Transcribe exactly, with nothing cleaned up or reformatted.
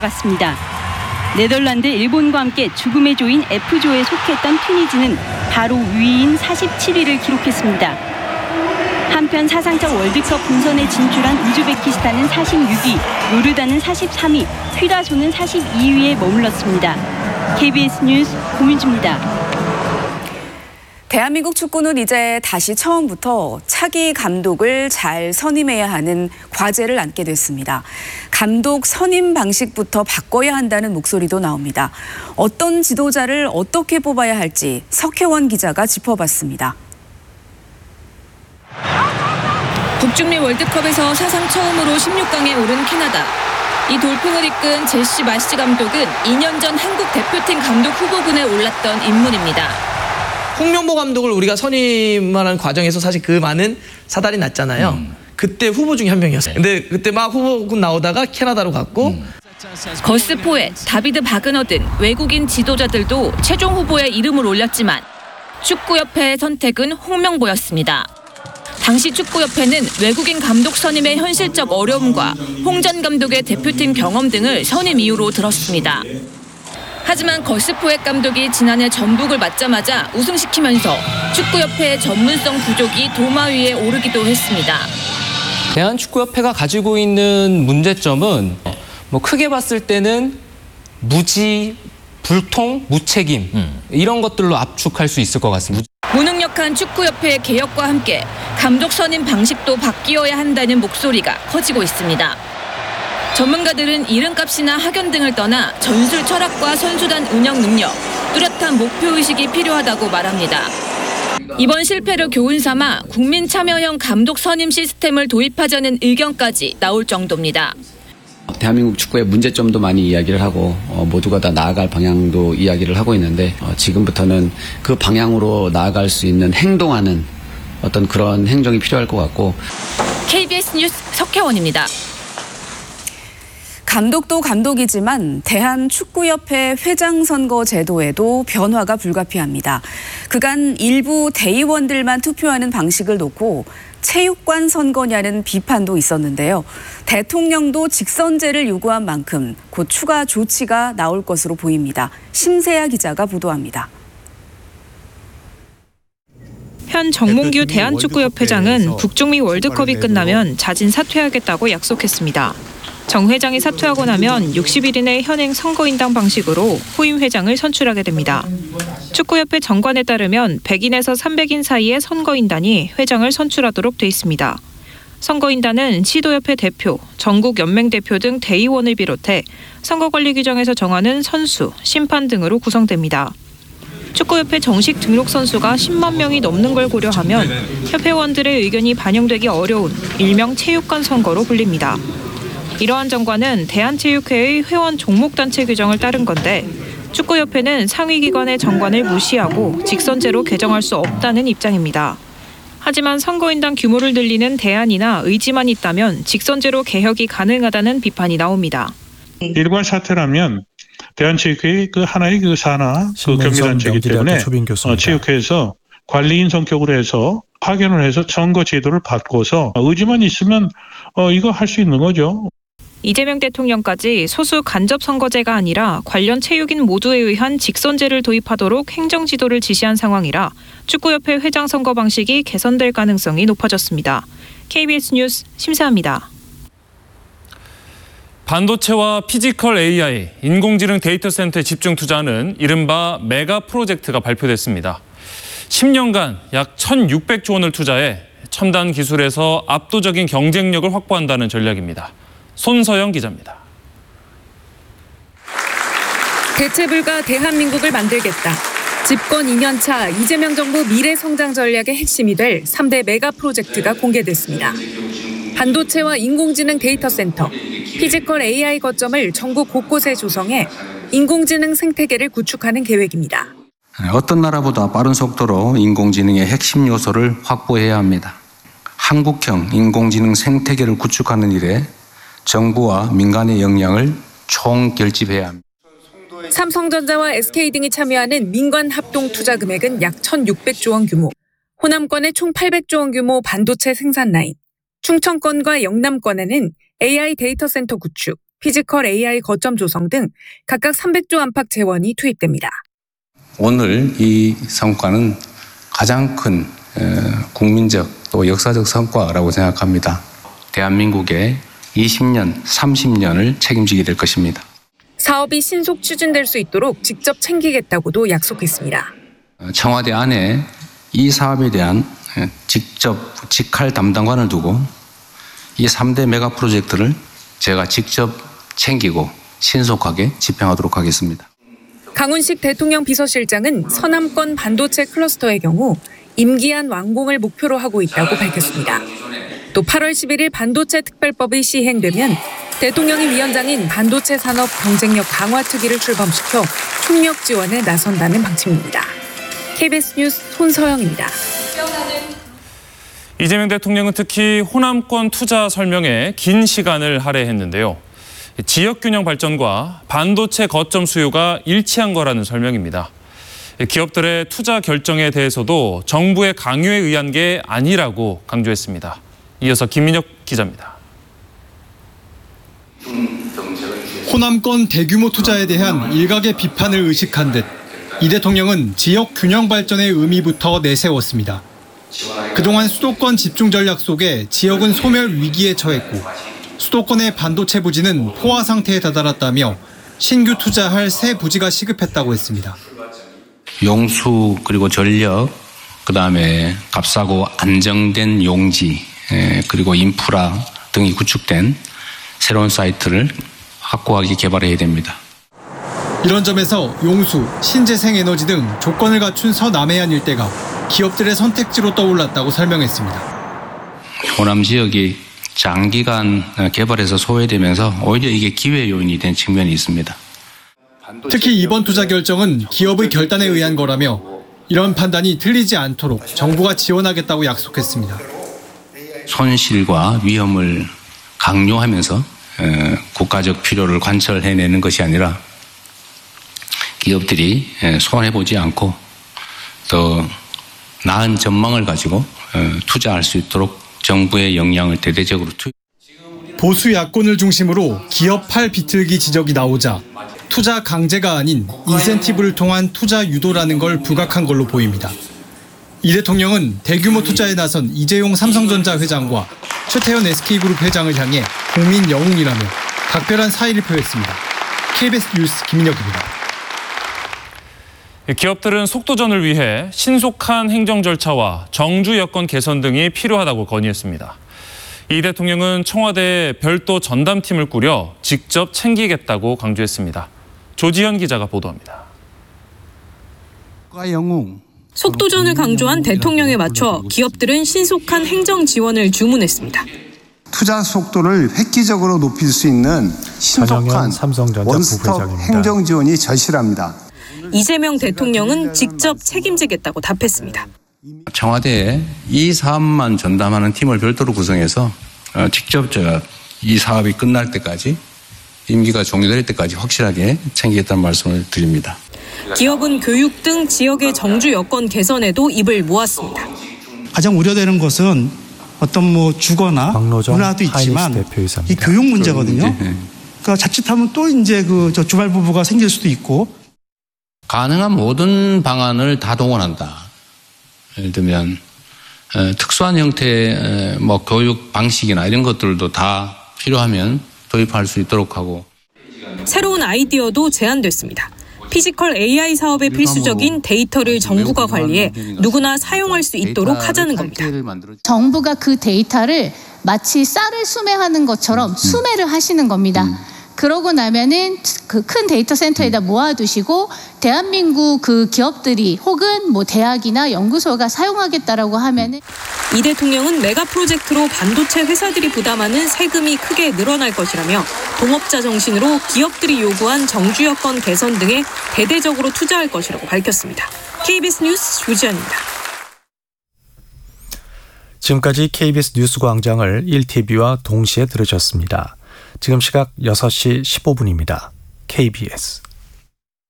같습니다. 네덜란드, 일본과 함께 죽음의 조인 F조에 속했던 튀니지는 바로 위인 사십칠 위를 기록했습니다. 한편 사상첫 월드컵 본선에 진출한 우즈베키스탄은 사십육 위, 요르단은 사십삼 위, 휘라소는 사십이 위에 머물렀습니다. 케이비에스 뉴스 고민주입니다. 대한민국 축구는 이제 다시 처음부터 차기 감독을 잘 선임해야 하는 과제를 안게 됐습니다. 감독 선임 방식부터 바꿔야 한다는 목소리도 나옵니다. 어떤 지도자를 어떻게 뽑아야 할지 석혜원 기자가 짚어봤습니다. 북중미 월드컵에서 사상 처음으로 십육 강에 오른 캐나다. 이 돌풍을 이끈 제시 마시 감독은 이 년 전 한국 대표팀 감독 후보군에 올랐던 인물입니다. 홍명보 감독을 우리가 선임하는 과정에서 사실 그 많은 사달이 났잖아요. 음. 그때 후보 중에 한 명이었어요. 근데 그때 막 후보군 나오다가 캐나다로 갔고 음. 거스 포엣, 다비드 바그너 등 외국인 지도자들도 최종 후보에 이름을 올렸지만 축구협회의 선택은 홍명보였습니다. 당시 축구협회는 외국인 감독 선임의 현실적 어려움과 홍 전 감독의 대표팀 경험 등을 선임 이유로 들었습니다. 하지만 거스 포엣 감독이 지난해 전북을 맡자마자 우승시키면서 축구협회의 전문성 부족이 도마 위에 오르기도 했습니다. 대한축구협회가 가지고 있는 문제점은 뭐 크게 봤을 때는 무지, 불통, 무책임 음. 이런 것들로 압축할 수 있을 것 같습니다. 무능력한 축구협회의 개혁과 함께 감독 선임 방식도 바뀌어야 한다는 목소리가 커지고 있습니다. 전문가들은 이름값이나 학연 등을 떠나 전술 철학과 선수단 운영 능력, 뚜렷한 목표의식이 필요하다고 말합니다. 이번 실패를 교훈 삼아 국민 참여형 감독 선임 시스템을 도입하자는 의견까지 나올 정도입니다. 대한민국 축구의 문제점도 많이 이야기를 하고 어, 모두가 다 나아갈 방향도 이야기를 하고 있는데 어, 지금부터는 그 방향으로 나아갈 수 있는 행동하는 어떤 그런 행정이 필요할 것 같고. 케이비에스 뉴스 석혜원입니다. 감독도 감독이지만 대한축구협회 회장 선거 제도에도 변화가 불가피합니다. 그간 일부 대의원들만 투표하는 방식을 놓고 체육관 선거냐는 비판도 있었는데요. 대통령도 직선제를 요구한 만큼 곧 추가 조치가 나올 것으로 보입니다. 심세아 기자가 보도합니다. 현 정몽규 대한축구협회장은 북중미 월드컵이 끝나면 자진 사퇴하겠다고 약속했습니다. 정 회장이 사퇴하고 나면 육십 일 이내 현행 선거인당 방식으로 후임 회장을 선출하게 됩니다. 축구협회 정관에 따르면 백 인에서 삼백 인 사이의 선거인단이 회장을 선출하도록 돼 있습니다. 선거인단은 시도협회 대표, 전국 연맹 대표 등 대의원을 비롯해 선거관리 규정에서 정하는 선수, 심판 등으로 구성됩니다. 축구협회 정식 등록 선수가 십만 명이 넘는 걸 고려하면 협회원들의 의견이 반영되기 어려운 일명 체육관 선거로 불립니다. 이러한 정관은 대한체육회의 회원 종목단체 규정을 따른 건데 축구협회는 상위기관의 정관을 무시하고 직선제로 개정할 수 없다는 입장입니다. 하지만 선거인단 규모를 늘리는 대안이나 의지만 있다면 직선제로 개혁이 가능하다는 비판이 나옵니다. 일관 사퇴라면 대한체육회의 그 하나의 그 산하 그 경기단체이기 때문에 어, 체육회에서 관리인 성격으로 해서 파견을 해서 선거 제도를 바꿔서 의지만 있으면 어, 이거 할 수 있는 거죠. 이재명 대통령까지 소수 간접 선거제가 아니라 관련 체육인 모두에 의한 직선제를 도입하도록 행정지도를 지시한 상황이라 축구협회 회장 선거 방식이 개선될 가능성이 높아졌습니다. 케이비에스 뉴스 심세아입니다. 반도체와 피지컬 에이아이, 인공지능 데이터 센터에 집중 투자하는 이른바 메가 프로젝트가 발표됐습니다. 십 년간 약 천육백조 원을 투자해 첨단 기술에서 압도적인 경쟁력을 확보한다는 전략입니다. 손서영 기자입니다. 대체불가 대한민국을 만들겠다. 집권 이 년 차 이재명 정부 미래 성장 전략의 핵심이 될 삼 대 메가 프로젝트가 공개됐습니다. 반도체와 인공지능 데이터 센터, 피지컬 에이아이 거점을 전국 곳곳에 조성해 인공지능 생태계를 구축하는 계획입니다. 어떤 나라보다 빠른 속도로 인공지능의 핵심 요소를 확보해야 합니다. 한국형 인공지능 생태계를 구축하는 일에 정부와 민간의 역량을 총결집해야 합니다. 삼성전자와 에스케이 등이 참여하는 민관 합동 투자 금액은 약 천육백조 원 규모, 호남권의 총 팔백조 원 규모 반도체 생산 라인, 충청권과 영남권에는 에이아이 데이터 센터 구축, 피지컬 에이아이 거점 조성 등 각각 삼백조 안팎 재원이 투입됩니다. 오늘 이 성과는 가장 큰 국민적 또 역사적 성과라고 생각합니다. 대한민국의 이십 년, 삼십 년을 책임지게 될 것입니다. 사업이 신속 추진될 수 있도록 직접 챙기겠다고도 약속했습니다. 청와대 안에 이 사업에 대한 직접 직할 담당관을 두고 이 삼 대 메가 프로젝트를 제가 직접 챙기고 신속하게 집행하도록 하겠습니다. 강훈식 대통령 비서실장은 서남권 반도체 클러스터의 경우 임기한 완공을 목표로 하고 있다고 밝혔습니다. 또 팔월 십일일 반도체 특별법이 시행되면 대통령이 위원장인 반도체 산업 경쟁력 강화 특위를 출범시켜 총력 지원에 나선다는 방침입니다. 케이비에스 뉴스 손서영입니다. 이재명 대통령은 특히 호남권 투자 설명에 긴 시간을 할애했는데요. 지역균형 발전과 반도체 거점 수요가 일치한 거라는 설명입니다. 기업들의 투자 결정에 대해서도 정부의 강요에 의한 게 아니라고 강조했습니다. 이어서 김민혁 기자입니다. 호남권 대규모 투자에 대한 일각의 비판을 의식한 듯 이 대통령은 지역 균형 발전의 의미부터 내세웠습니다. 그동안 수도권 집중 전략 속에 지역은 소멸 위기에 처했고 수도권의 반도체 부지는 포화 상태에 다다랐다며 신규 투자할 새 부지가 시급했다고 했습니다. 용수 그리고 전력, 그다음에 값싸고 안정된 용지, 그리고 인프라 등이 구축된 새로운 사이트를 확고하게 개발해야 됩니다. 이런 점에서 용수, 신재생 에너지 등 조건을 갖춘 서남해안 일대가 기업들의 선택지로 떠올랐다고 설명했습니다. 호남 지역이 장기간 개발해서 소외되면서 오히려 이게 기회 요인이 된 측면이 있습니다. 특히 이번 투자 결정은 기업의 결단에 의한 거라며 이런 판단이 틀리지 않도록 정부가 지원하겠다고 약속했습니다. 손실과 위험을 강요하면서 국가적 필요를 관철해내는 것이 아니라 기업들이 손해보지 않고 더 나은 전망을 가지고 투자할 수 있도록 정부의 역량을 대대적으로 투입. 보수 야권을 중심으로 기업할 비틀기 지적이 나오자 투자 강제가 아닌 인센티브를 통한 투자 유도라는 걸 부각한 걸로 보입니다. 이 대통령은 대규모 투자에 나선 이재용 삼성전자 회장과 최태원 에스케이그룹 회장을 향해 국민 영웅이라며 각별한 사의를 표했습니다. 케이비에스 뉴스 김민혁입니다. 기업들은 속도전을 위해 신속한 행정 절차와 정주 여건 개선 등이 필요하다고 건의했습니다. 이 대통령은 청와대에 별도 전담팀을 꾸려 직접 챙기겠다고 강조했습니다. 조지현 기자가 보도합니다. 속도전을 강조한 대통령에 맞춰 기업들은 신속한 행정 지원을 주문했습니다. 투자 속도를 획기적으로 높일 수 있는 신속한 원스톱 행정 지원이 절실합니다. 이재명 대통령은 직접 책임지겠다고 답했습니다. 청와대에 이 사업만 전담하는 팀을 별도로 구성해서 직접 제가 이 사업이 끝날 때까지 임기가 종료될 때까지 확실하게 챙기겠다는 말씀을 드립니다. 기업은 교육 등 지역의 정주 여건 개선에도 입을 모았습니다. 가장 우려되는 것은 어떤 뭐 주거나 문화도 있지만 이 교육 문제거든요. 그러니까 자칫하면 또 이제 그 저 주말 부부가 생길 수도 있고. 가능한 모든 방안을 다 동원한다. 예를 들면 특수한 형태의 뭐 교육 방식이나 이런 것들도 다 필요하면 도입할 수 있도록 하고. 새로운 아이디어도 제안됐습니다. 피지컬 에이아이 사업의 필수적인 데이터를 정부가 관리해 누구나 사용할 수 있도록 하자는 겁니다. 정부가 그 데이터를 마치 쌀을 수매하는 것처럼 수매를 하시는 겁니다. 그러고 나면은 그 큰 데이터 센터에다 모아두시고 대한민국 그 기업들이 혹은 뭐 대학이나 연구소가 사용하겠다라고 하면은 이 대통령은 메가 프로젝트로 반도체 회사들이 부담하는 세금이 크게 늘어날 것이라며 동업자 정신으로 기업들이 요구한 정주 여건 개선 등에 대대적으로 투자할 것이라고 밝혔습니다. 케이비에스 뉴스 조지현입니다. 지금까지 케이비에스 뉴스광장을 일 티비와 동시에 들으셨습니다. 지금 시각 여섯 시 십오 분입니다. 케이비에스